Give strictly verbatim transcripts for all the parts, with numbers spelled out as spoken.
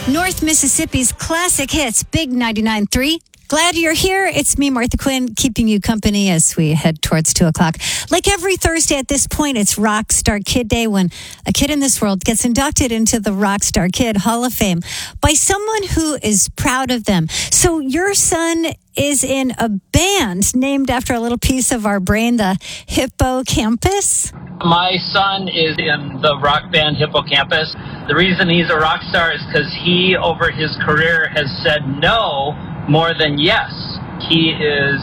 North Mississippi's classic hits, Big ninety-nine point three. Glad you're here. It's me, Martha Quinn, keeping you company as we head towards two o'clock. Like every Thursday at this point, it's Rockstar Kid Day, when a kid in this world gets inducted into the Rockstar Kid Hall of Fame by someone who is proud of them. So your son is in a band named after a little piece of our brain, the hippocampus. My son is in the rock band Hippocampus. The reason he's a rock star is because he, over his career, has said no more than yes. He is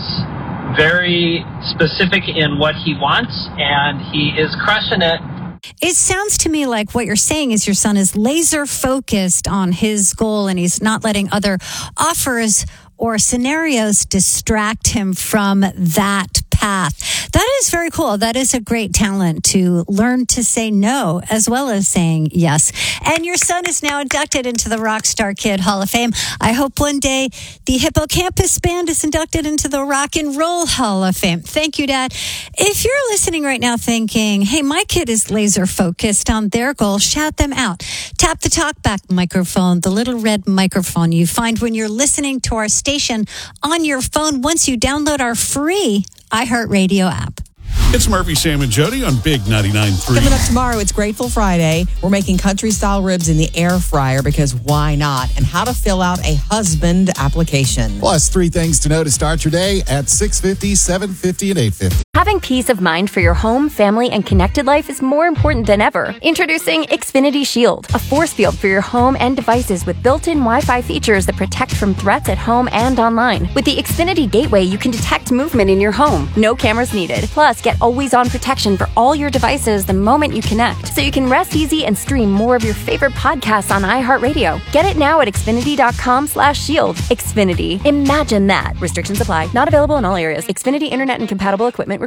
very specific in what he wants, and he is crushing it. It sounds to me like what you're saying is your son is laser focused on his goal, and he's not letting other offers or scenarios distract him from that path. That is very cool. That is a great talent, to learn to say no as well as saying yes. And your son is now inducted into the Rockstar Kid Hall of Fame. I hope one day the Hippocampus Band is inducted into the Rock and Roll Hall of Fame. Thank you, Dad. If you're listening right now thinking, hey, my kid is laser focused on their goal, shout them out. Tap the talkback microphone, the little red microphone you find when you're listening to our station on your phone once you download our free iHeartRadio app. It's Murphy, Sam, and Jody on Big ninety-nine point three. Coming up tomorrow, it's Grateful Friday. We're making country-style ribs in the air fryer because why not? And how to fill out a husband application. Plus, three things to know to start your day at six fifty, seven fifty, and eight fifty. Having peace of mind for your home, family, and connected life is more important than ever. Introducing Xfinity Shield, a force field for your home and devices with built-in Wi-Fi features that protect from threats at home and online. With the Xfinity Gateway, you can detect movement in your home. No cameras needed. Plus, get always-on protection for all your devices the moment you connect, so you can rest easy and stream more of your favorite podcasts on iHeartRadio. Get it now at Xfinity.com slash shield. Xfinity. Imagine that. Restrictions apply. Not available in all areas. Xfinity Internet and compatible equipment required.